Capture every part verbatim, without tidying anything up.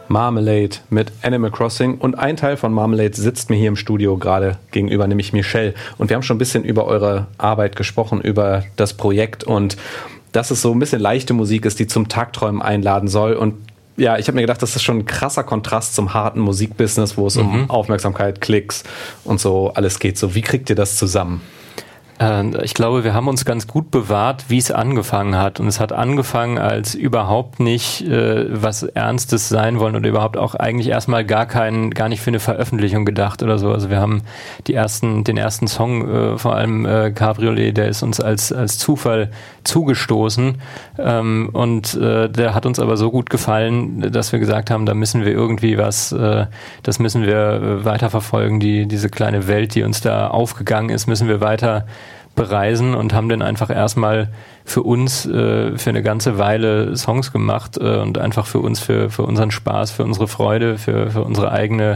Marmalade mit Animal Crossing. Und ein Teil von Marmalade sitzt mir hier im Studio gerade gegenüber, nämlich Michelle. Und wir haben schon ein bisschen über eure Arbeit gesprochen, über das Projekt und dass es so ein bisschen leichte Musik ist, die zum Tagträumen einladen soll. Und ja, ich habe mir gedacht, das ist schon ein krasser Kontrast zum harten Musikbusiness, wo es mhm. um Aufmerksamkeit, Klicks und so alles geht. So, wie kriegt ihr das zusammen? Ich glaube, wir haben uns ganz gut bewahrt, wie es angefangen hat. Und es hat angefangen als überhaupt nicht äh, was Ernstes sein wollen oder überhaupt auch eigentlich erstmal gar keinen, gar nicht für eine Veröffentlichung gedacht oder so. Also wir haben die ersten, den ersten Song, äh, vor allem äh, Cabriolet, der ist uns als als Zufall zugestoßen. Ähm, und äh, der hat uns aber so gut gefallen, dass wir gesagt haben, da müssen wir irgendwie was, äh, das müssen wir äh, weiterverfolgen. Die diese kleine Welt, die uns da aufgegangen ist, müssen wir weiter bereisen und haben dann einfach erstmal für uns äh, für eine ganze Weile Songs gemacht äh, und einfach für uns, für, für unseren Spaß, für unsere Freude, für, für unsere eigene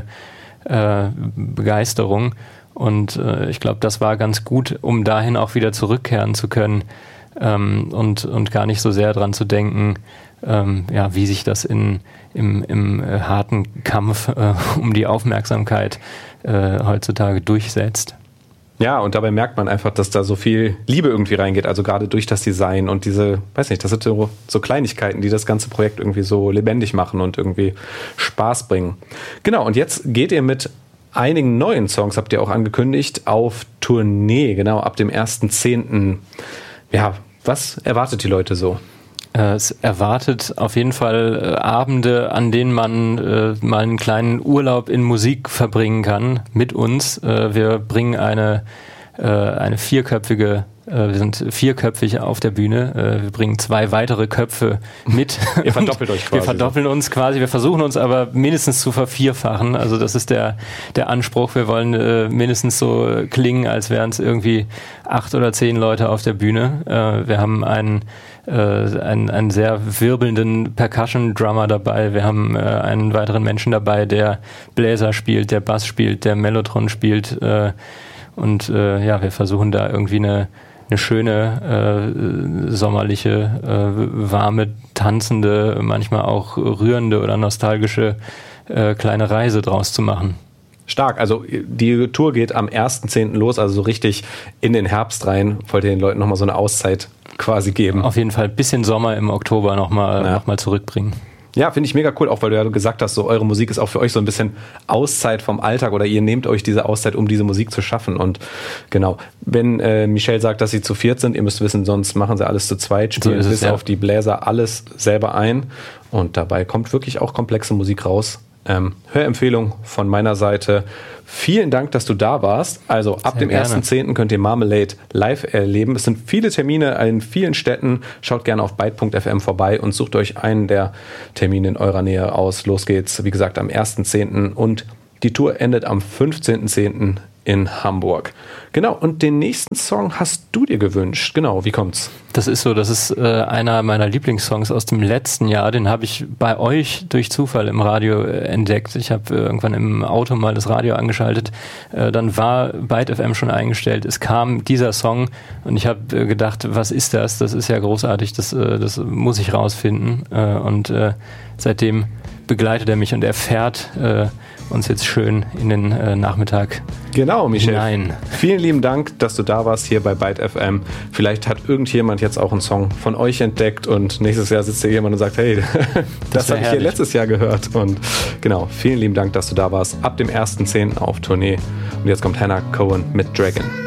äh, Begeisterung. Und äh, ich glaube, das war ganz gut, um dahin auch wieder zurückkehren zu können ähm, und, und gar nicht so sehr dran zu denken, ähm, ja, wie sich das in, im, im äh, harten Kampf äh, um die Aufmerksamkeit äh, heutzutage durchsetzt. Ja, und dabei merkt man einfach, dass da so viel Liebe irgendwie reingeht, also gerade durch das Design und diese, weiß nicht, das sind so, so Kleinigkeiten, die das ganze Projekt irgendwie so lebendig machen und irgendwie Spaß bringen. Genau, und jetzt geht ihr mit einigen neuen Songs, habt ihr auch angekündigt, auf Tournee, genau, ab dem ersten zehnten Ja, was erwartet die Leute so? Es erwartet auf jeden Fall äh, Abende, an denen man äh, mal einen kleinen Urlaub in Musik verbringen kann mit uns. Äh, wir bringen eine, äh, eine vierköpfige, äh, wir sind vierköpfig auf der Bühne. Äh, wir bringen zwei weitere Köpfe mit. Ihr verdoppelt euch quasi. Wir verdoppeln so. uns quasi. Wir versuchen uns aber mindestens zu vervierfachen. Also das ist der, der Anspruch. Wir wollen äh, mindestens so klingen, als wären es irgendwie acht oder zehn Leute auf der Bühne. Äh, wir haben einen Äh, einen, einen sehr wirbelnden Percussion-Drummer dabei. Wir haben äh, einen weiteren Menschen dabei, der Bläser spielt, der Bass spielt, der Mellotron spielt. Äh, und äh, ja, wir versuchen da irgendwie eine, eine schöne, äh, sommerliche, äh, warme, tanzende, manchmal auch rührende oder nostalgische äh, kleine Reise draus zu machen. Stark, also die Tour geht am ersten zehnten los, also so richtig in den Herbst rein. Wollt ihr den Leuten nochmal so eine Auszeit quasi geben? Auf jeden Fall ein bisschen Sommer im Oktober nochmal ja. noch mal zurückbringen. Ja, finde ich mega cool, auch weil du ja gesagt hast, so eure Musik ist auch für euch so ein bisschen Auszeit vom Alltag oder ihr nehmt euch diese Auszeit, um diese Musik zu schaffen. Und genau, wenn äh, Michelle sagt, dass sie zu viert sind, ihr müsst wissen, sonst machen sie alles zu zweit, spielen so bis es, ja. auf die Bläser alles selber ein und dabei kommt wirklich auch komplexe Musik raus. Ähm, Hörempfehlung von meiner Seite. Vielen Dank, dass du da warst. Also ab Sehr dem ersten zehnten könnt ihr Marmalade live erleben. Es sind viele Termine in vielen Städten. Schaut gerne auf byte punkt f m vorbei und sucht euch einen der Termine in eurer Nähe aus. Los geht's, wie gesagt, am ersten zehnten und die Tour endet am fünfzehnten zehnten in Hamburg. Genau, und den nächsten Song hast du dir gewünscht. Genau, wie kommt's? Das ist so, das ist äh, einer meiner Lieblingssongs aus dem letzten Jahr. Den habe ich bei euch durch Zufall im Radio äh, entdeckt. Ich habe äh, irgendwann im Auto mal das Radio angeschaltet. Äh, dann war Byte F M schon eingestellt. Es kam dieser Song und ich habe äh, gedacht, was ist das? Das ist ja großartig, das, äh, das muss ich rausfinden. Äh, und äh, seitdem begleitet er mich und er fährt äh, uns jetzt schön in den äh, Nachmittag Genau, Michelle. hinein. Vielen lieben Dank, dass du da warst hier bei Byte F M. Vielleicht hat irgendjemand jetzt auch einen Song von euch entdeckt und nächstes Jahr sitzt hier jemand und sagt, hey, das, das habe ich hier letztes Jahr gehört. Und genau, vielen lieben Dank, dass du da warst. Ab dem ersten zehnten auf Tournee. Und jetzt kommt Hannah Cohen mit Dragon.